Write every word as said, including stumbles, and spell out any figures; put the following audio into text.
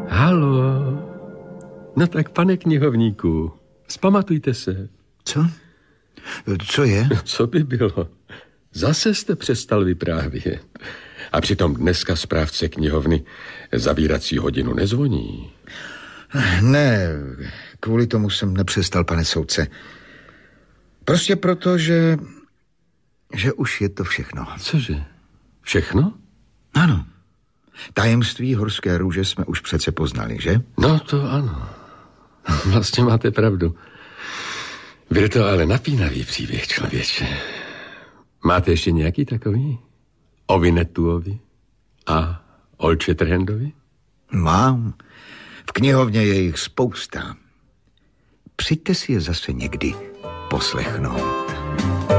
Halo. No tak, pane knihovníku, vzpamatujte se. Co? Co je? Co by bylo? Zase jste přestal vyprávět. A přitom dneska správce knihovny zavírací hodinu nezvoní. Ne, kvůli tomu jsem nepřestal, pane soudce. Prostě proto, že... že už je to všechno. Cože? Všechno? Ano. Tajemství horské růže jsme už přece poznali, že? No to ano. Vlastně máte pravdu. Byl to ale napínavý příběh, člověče. Máte ještě nějaký takový? O Vinetuovi a Olče Trhendovi? Mám. V knihovně je jich spousta. Přijďte si je zase někdy poslechnout.